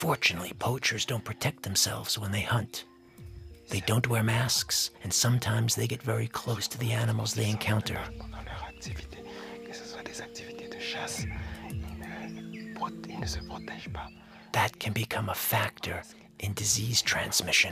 Fortunately, poachers don't protect themselves when they hunt. They don't wear masks, and sometimes they get very close to the animals they encounter. Pendant leur activité, que ce soit des activités de chasse, ils ne se protègent pas. That can become a factor in disease transmission.